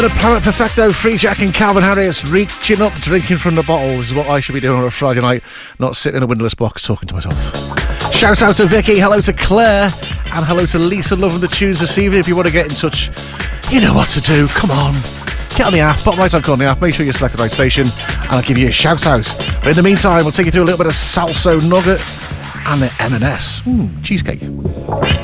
Planet Perfecto, Free Jack and Calvin Harris, reaching up, drinking from the bottle. This is what I should be doing on a Friday night, not sitting in a windowless box talking to myself. Shout out to Vicky, hello to Claire, and hello to Lisa, loving the tunes this evening. If you want to get in touch, you know what to do. Come on, get on the app, bottom right hand corner of the app, make sure you select the right station, and I'll give you a shout out. But in the meantime, we'll take you through a little bit of Salso Nugget and the M&S cheesecake.